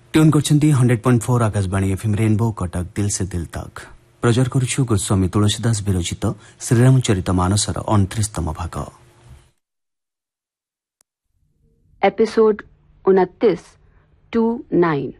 Tune करछन्ती 100.4 Akashvani FM rainbow Cuttack दिल से दिल तक प्रचार करुछु गोस्वामी तुलसीदास विरचित श्रीरामचरित मानसर 29तम भाग। एपिसोड 29 2-9।